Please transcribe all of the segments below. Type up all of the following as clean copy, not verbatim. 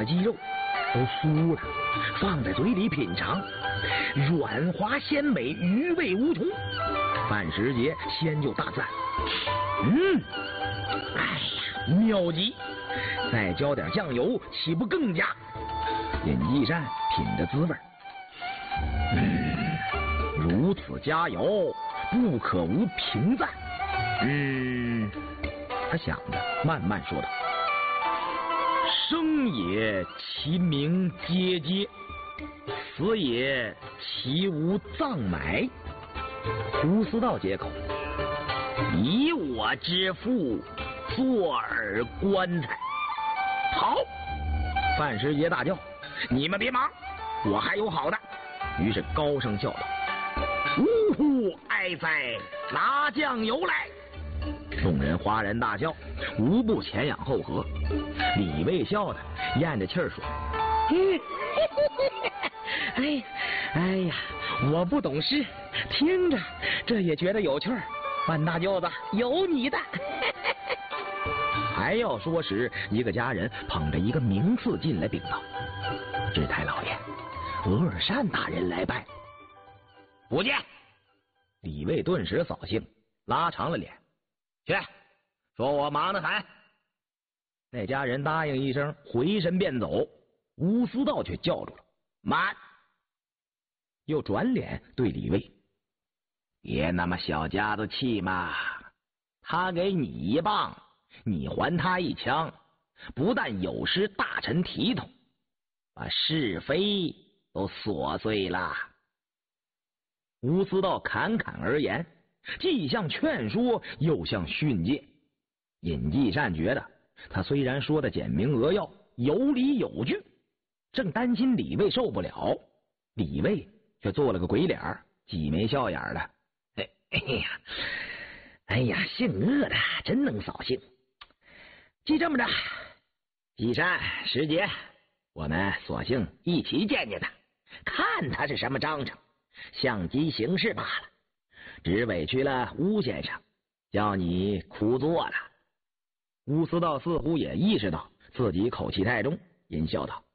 鸡肉都酥了，放在嘴里品尝，软滑鲜美，余味无穷。范时杰先就大赞：“哎呀，妙极！再浇点酱油，岂不更佳？”尹继善品着滋味，如此佳肴，不可无评赞。他想着，慢慢说道：“生也其名节节，死也其无葬埋。”吴思道接口：“以我之腹，坐而棺材。”好！范时杰大叫：“你们别忙，我还有好的！”于是高声笑道：“呜呼！哀哉！拿酱油来！”众人哗然大笑，无不前仰后合。李卫笑的咽着气儿说：“哎呀，我不懂事，听着这也觉得有趣儿。范大舅子有你的。”还要说时，一个家人捧着一个名次进来禀道：“知太老爷，额尔善大人来拜。”不见。李卫顿时扫兴，拉长了脸：“去，说我忙得很。”那家人答应一声，回身便走。吴思道却叫住了：“慢！”又转脸对李卫：“别那么小家子气嘛，他给你一棒，你还他一枪，不但有失大臣体统，把是非都琐碎了。”吴思道侃侃而言，既像劝说，又像训诫。尹继善觉得他虽然说的简明扼要，有理有据，正担心李卫受不了，李卫却做了个鬼脸，挤眉笑眼的：“哎呀，姓鄂的真能扫兴。既这么着，继善、时杰，我们索性一起见见他，看他是什么章程，相机行事罢了。只委屈了吴先生，叫你苦做了。”吴思道似乎也意识到自己口气太重，阴笑道：“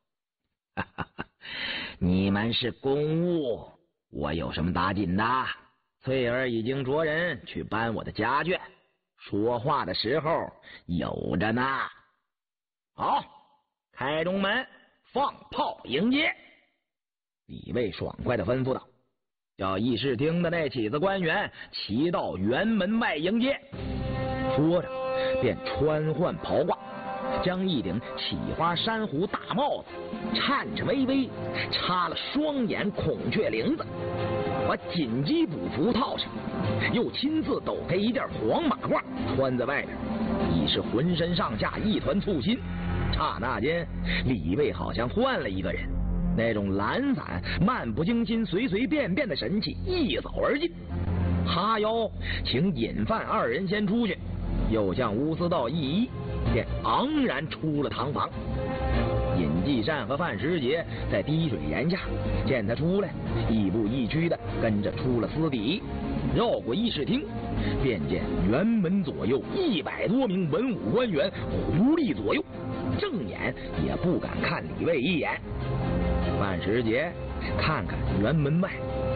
你们是公务，我有什么打紧的？翠儿已经着人去搬我的家眷，说话的时候有着呢。好，开中门，放炮迎接。”李卫爽快地吩咐道：“叫议事厅的那起子官员齐到辕门外迎接。”说着便穿换袍褂，将一顶起花珊瑚大帽子颤颤巍巍插了双眼孔雀翎子，把锦鸡补服套上，又亲自抖开一件黄马褂穿在外边，已是浑身上下一团簇新。刹那间，李卫好像换了一个人，那种懒散漫不经心随随便便的神气一扫而尽。哈腰请尹范二人先出去，又向乌思道一揖，便昂然出了堂房。尹继善和范时杰在滴水檐下见他出来，亦步亦趋的跟着出了司邸，绕过议事厅，便见辕门左右100多名文武官员狐立左右，正眼也不敢看李卫一眼。范时杰看看辕门外